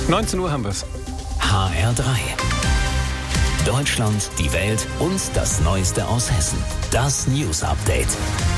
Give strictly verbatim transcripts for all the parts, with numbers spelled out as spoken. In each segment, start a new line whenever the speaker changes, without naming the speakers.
neunzehn Uhr haben wir es.
H R drei. Deutschland, die Welt und das Neueste aus Hessen. Das News Update.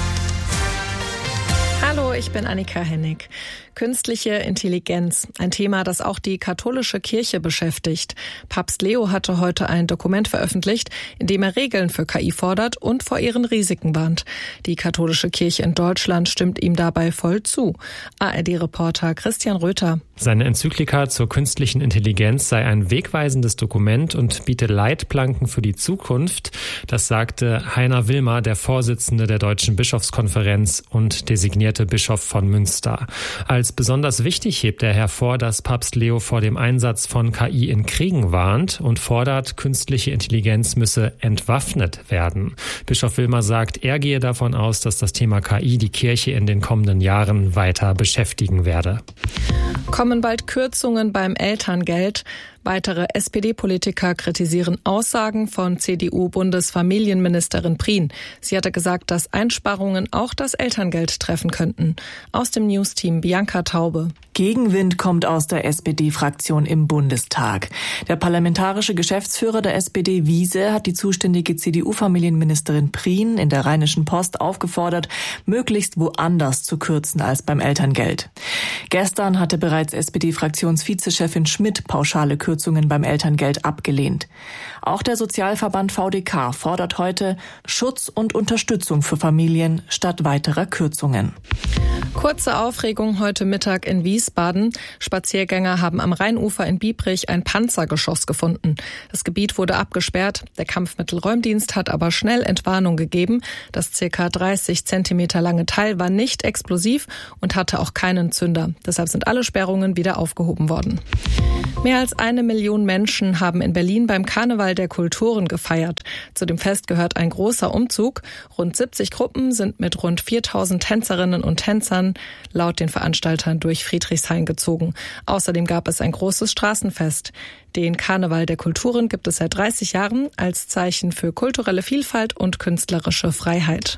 Hallo, ich bin Annika Hennig. Künstliche Intelligenz, ein Thema, das auch die katholische Kirche beschäftigt. Papst Leo hatte heute ein Dokument veröffentlicht, in dem er Regeln für K I fordert und vor ihren Risiken warnt. Die katholische Kirche in Deutschland stimmt ihm dabei voll zu. A R D-Reporter Christian Röther.
Seine Enzyklika zur künstlichen Intelligenz sei ein wegweisendes Dokument und biete Leitplanken für die Zukunft. Das sagte Heiner Wilmer, der Vorsitzende der Deutschen Bischofskonferenz und designierte Bischof von Münster. Als besonders wichtig hebt er hervor, dass Papst Leo vor dem Einsatz von K I in Kriegen warnt und fordert, künstliche Intelligenz müsse entwaffnet werden. Bischof Wilmer sagt, er gehe davon aus, dass das Thema K I die Kirche in den kommenden Jahren weiter beschäftigen werde.
Kommen bald Kürzungen beim Elterngeld? Weitere S P D-Politiker kritisieren Aussagen von C D U-Bundesfamilienministerin Prien. Sie hatte gesagt, dass Einsparungen auch das Elterngeld treffen könnten. Aus dem Newsteam Bianca Taube.
Gegenwind kommt aus der S P D-Fraktion im Bundestag. Der parlamentarische Geschäftsführer der S P D, Wiese, hat die zuständige C D U-Familienministerin Prien in der Rheinischen Post aufgefordert, möglichst woanders zu kürzen als beim Elterngeld. Gestern hatte bereits S P D-Fraktionsvizechefin Schmidt pauschale Kürzungen beim Elterngeld abgelehnt. Auch der Sozialverband V D K fordert heute Schutz und Unterstützung für Familien statt weiterer Kürzungen.
Kurze Aufregung heute Mittag in Wiesbaden. Spaziergänger haben am Rheinufer in Biebrich ein Panzergeschoss gefunden. Das Gebiet wurde abgesperrt. Der Kampfmittelräumdienst hat aber schnell Entwarnung gegeben. Das ca. dreißig Zentimeter lange Teil war nicht explosiv und hatte auch keinen Zünder. Deshalb sind alle Sperrungen wieder aufgehoben worden. Mehr als eine Million Menschen haben in Berlin beim Karneval der Kulturen gefeiert. Zu dem Fest gehört ein großer Umzug. Rund siebzig Gruppen sind mit rund viertausend Tänzerinnen und Tänzern laut den Veranstaltern durch Friedrichshain gezogen. Außerdem gab es ein großes Straßenfest. Den Karneval der Kulturen gibt es seit dreißig Jahren als Zeichen für kulturelle Vielfalt und künstlerische Freiheit.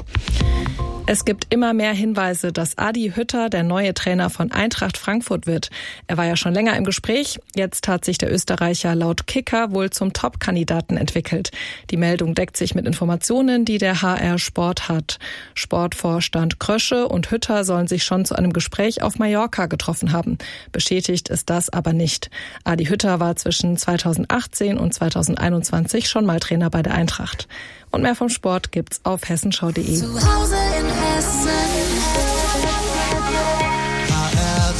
Es gibt immer mehr Hinweise, dass Adi Hütter der neue Trainer von Eintracht Frankfurt wird. Er war ja schon länger im Gespräch. Jetzt hat sich der Österreicher laut Kicker wohl zum Top-Kandidaten entwickelt. Die Meldung deckt sich mit Informationen, die der H R Sport hat. Sportvorstand Krösche und Hütter sollen sich schon zu einem Gespräch auf Mallorca getroffen haben. Bestätigt ist das aber nicht. Adi Hütter war zwischen zweitausendachtzehn und zweitausendeinundzwanzig schon mal Trainer bei der Eintracht. Und mehr vom Sport gibt's auf hessenschau punkt de.
Zu Hause in Hessen. H R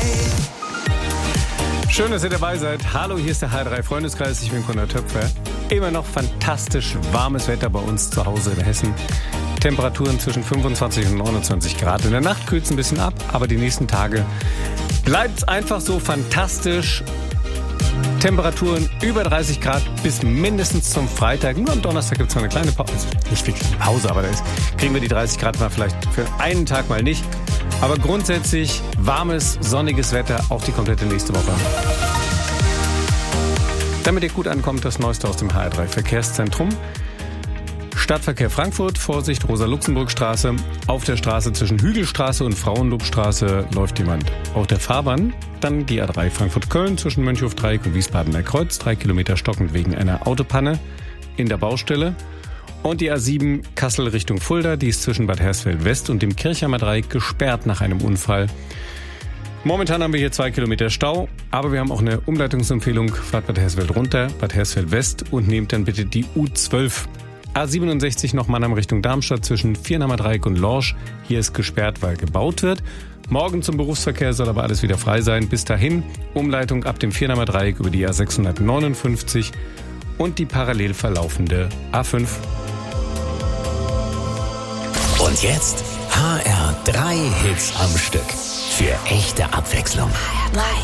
drei.
Schön, dass ihr dabei seid. Hallo, hier ist der H R drei Freundeskreis. Ich bin Konrad Töpfer. Immer noch fantastisch warmes Wetter bei uns zu Hause in Hessen. Temperaturen zwischen fünfundzwanzig und neunundzwanzig Grad. In der Nacht kühlt es ein bisschen ab, aber die nächsten Tage bleibt es einfach so fantastisch. Temperaturen über dreißig Grad bis mindestens zum Freitag. Nur am Donnerstag gibt es mal eine kleine Pause. Also nicht wirklich eine Pause, aber da ist, kriegen wir die dreißig Grad mal vielleicht für einen Tag mal nicht. Aber grundsätzlich warmes, sonniges Wetter auch die komplette nächste Woche. Damit ihr gut ankommt, das Neueste aus dem H R drei Verkehrszentrum. Stadtverkehr Frankfurt, Vorsicht, Rosa-Luxemburg-Straße. Auf der Straße zwischen Hügelstraße und Frauenlobstraße läuft jemand auf der Fahrbahn. Dann die A drei Frankfurt-Köln zwischen Mönchhof-Dreieck und Wiesbadener Kreuz. Drei Kilometer stockend wegen einer Autopanne in der Baustelle. Und die A sieben Kassel Richtung Fulda, die ist zwischen Bad Hersfeld-West und dem Kirchheimer Dreieck gesperrt nach einem Unfall. Momentan haben wir hier zwei Kilometer Stau, aber wir haben auch eine Umleitungsempfehlung. Fahrt Bad Hersfeld runter, Bad Hersfeld-West und nehmt dann bitte die U zwölf. A siebenundsechzig noch Mannheim Richtung Darmstadt zwischen Viernamer Dreieck und Lorsch. Hier ist gesperrt, weil gebaut wird. Morgen zum Berufsverkehr soll aber alles wieder frei sein. Bis dahin Umleitung ab dem Viernamer Dreieck über die A sechshundertneunundfünfzig und die parallel verlaufende A fünf.
Und jetzt H R drei Hits am Stück. Für echte Abwechslung.
H R drei.